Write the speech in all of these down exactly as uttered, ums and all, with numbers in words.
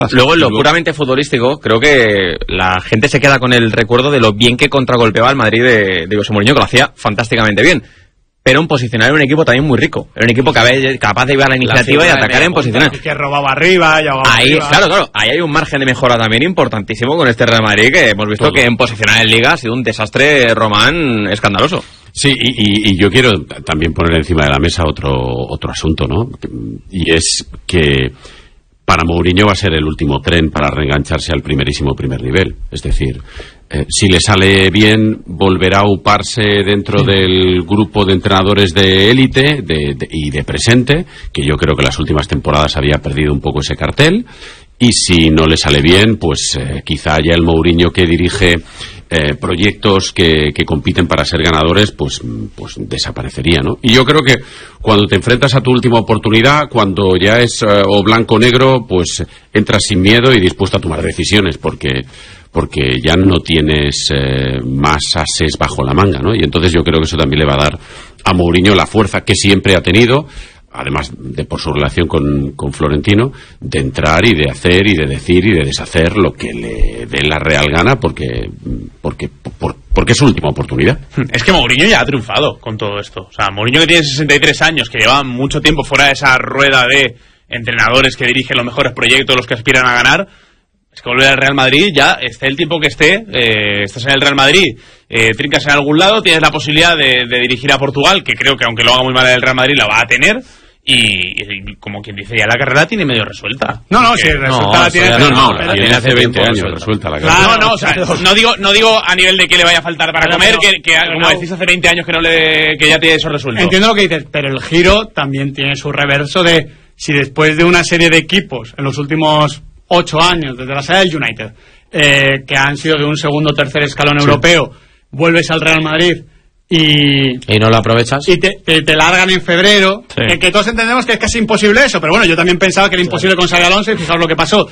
Luego, en lo puramente futbolístico, creo que la gente se queda con el recuerdo de lo bien que contragolpeaba el Madrid de, de José Mourinho, que lo hacía fantásticamente bien. Pero en posicionar era un equipo también muy rico. Era un equipo capaz de llevar la iniciativa la y atacar en posicionar. Y que robaba arriba, y ahí, arriba. Claro, claro. Ahí hay un margen de mejora también importantísimo con este Real Madrid, que hemos visto Todo. que en posicionar en Liga ha sido un desastre, Román, escandaloso. Sí, y, y, y yo quiero también poner encima de la mesa otro, otro asunto, ¿no? Y es que para Mourinho va a ser el último tren para reengancharse al primerísimo primer nivel. Es decir, eh, si le sale bien, volverá a uparse dentro del grupo de entrenadores de élite de, de, y de presente, que yo creo que las últimas temporadas había perdido un poco ese cartel. Y si no le sale bien, pues eh, quizá ya el Mourinho que dirige eh, proyectos que, que compiten para ser ganadores, pues, pues desaparecería, ¿no? Y yo creo que cuando te enfrentas a tu última oportunidad, cuando ya es eh, o blanco o negro, pues entras sin miedo y dispuesto a tomar decisiones, porque porque ya no tienes eh, más ases bajo la manga, ¿no? Y entonces yo creo que eso también le va a dar a Mourinho la fuerza que siempre ha tenido, además de por su relación con, con Florentino, de entrar y de hacer y de decir y de deshacer lo que le dé la real gana, porque porque por, porque es su última oportunidad. Es que Mourinho ya ha triunfado con todo esto. O sea, Mourinho, que tiene sesenta y tres años, que lleva mucho tiempo fuera de esa rueda de entrenadores que dirigen los mejores proyectos, los que aspiran a ganar, es que volver al Real Madrid, ya esté el tiempo que esté, eh, estás en el Real Madrid, eh, trincas en algún lado, tienes la posibilidad de, de dirigir a Portugal, que creo que aunque lo haga muy mal el Real Madrid, la va a tener. Y, y como quien dice, ya la carrera tiene medio resuelta. No, no, sí, resuelta no, la tiene. No, no, pero, la tiene hace veinte años resuelta la carrera. Claro, no, no, o sea, no digo, no digo a nivel de que le vaya a faltar para pero, comer, pero, que, que pero, como decís hace veinte años que no le, que ya tiene eso resuelto. Entiendo lo que dices, pero el giro también tiene su reverso de si después de una serie de equipos en los últimos ocho años, desde la sede del United, eh, que han sido de un segundo o tercer escalón sí. europeo, vuelves al Real Madrid y y no lo aprovechas y te, te, te largan en febrero, sí. que, que todos entendemos que es casi imposible eso, pero bueno, yo también pensaba que era imposible con Xabi Alonso y fijaos lo que pasó.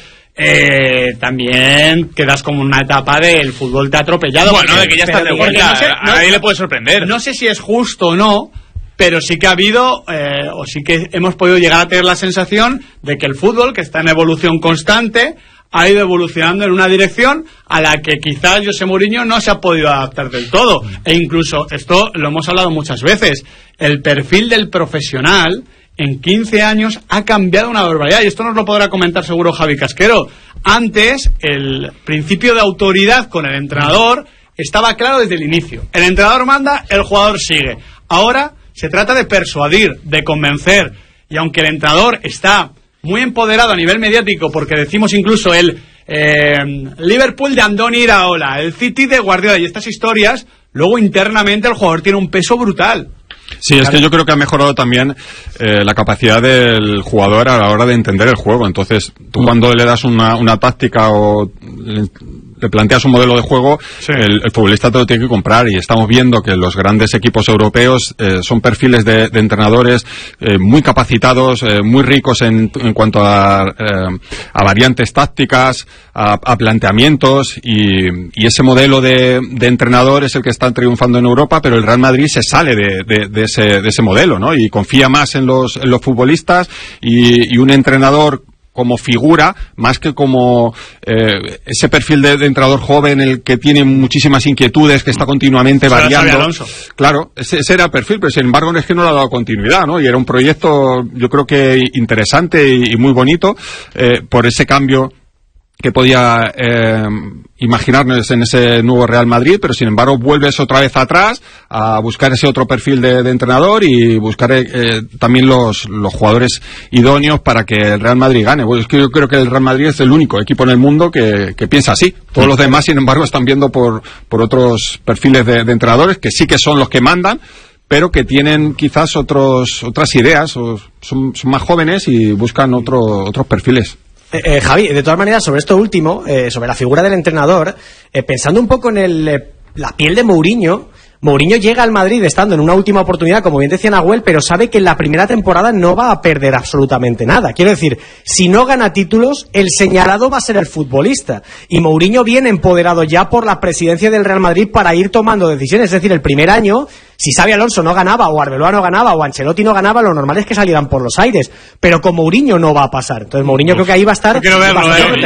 Eh, también quedas como una etapa del fútbol te ha atropellado. Bueno, porque, de que ya estás de vuelta, no sé, a nadie no, le puede sorprender. No sé si es justo o no, pero sí que ha habido, eh, o sí que hemos podido llegar a tener la sensación de que el fútbol, que está en evolución constante, ha ido evolucionando en una dirección a la que quizás José Mourinho no se ha podido adaptar del todo. E incluso, esto lo hemos hablado muchas veces, el perfil del profesional en quince años ha cambiado una barbaridad. Y esto nos lo podrá comentar seguro Javi Casquero. Antes, el principio de autoridad con el entrenador estaba claro desde el inicio. El entrenador manda, el jugador sigue. Ahora se trata de persuadir, de convencer. Y aunque el entrenador está muy empoderado a nivel mediático, porque decimos incluso el eh, Liverpool de Andoni Iraola, el City de Guardiola y estas historias, luego internamente el jugador tiene un peso brutal. Sí, es que yo creo que ha mejorado también eh, la capacidad del jugador a la hora de entender el juego. Entonces, tú cuando le das una, una táctica o le, le planteas un modelo de juego, sí. el, el futbolista te lo tiene que comprar, y estamos viendo que los grandes equipos europeos eh, son perfiles de, de entrenadores eh, muy capacitados, eh, muy ricos en, en cuanto a, eh, a variantes tácticas, a, a planteamientos, y, y ese modelo de, de entrenador es el que está triunfando en Europa, pero el Real Madrid se sale de, de, de, ese, de ese modelo, ¿no? Y confía más en los, en los futbolistas, y, y un entrenador como figura, más que como eh, ese perfil de, de entrenador joven, el que tiene muchísimas inquietudes, que está continuamente Eso variando. Claro, ese, ese era el perfil, pero sin embargo es que no le ha dado continuidad, ¿no? Y era un proyecto, yo creo que interesante y, y muy bonito, eh, por ese cambio que podía eh, imaginarnos en ese nuevo Real Madrid, pero sin embargo vuelves otra vez atrás a buscar ese otro perfil de, de entrenador y buscar eh, también los, los jugadores idóneos para que el Real Madrid gane. Bueno, es que yo creo que el Real Madrid es el único equipo en el mundo que, que piensa así. Todos los demás, sin embargo, están viendo por, por otros perfiles de, de entrenadores que sí que son los que mandan, pero que tienen quizás otros, otras ideas, o son, son más jóvenes y buscan otro, otros perfiles. Eh, eh, Javi, de todas maneras, sobre esto último, eh, sobre la figura del entrenador, eh, pensando un poco en el, eh, la piel de Mourinho, Mourinho llega al Madrid estando en una última oportunidad, como bien decía Nahuel, pero sabe que en la primera temporada no va a perder absolutamente nada. Quiero decir, si no gana títulos, el señalado va a ser el futbolista. Y Mourinho viene empoderado ya por la presidencia del Real Madrid para ir tomando decisiones. Es decir, el primer año, si Xabi Alonso no ganaba, o Arbeloa no ganaba, o Ancelotti no ganaba, lo normal es que salieran por los aires. Pero con Mourinho no va a pasar. Entonces Mourinho Uf, creo que ahí va a estar... Quiero verlo, eh.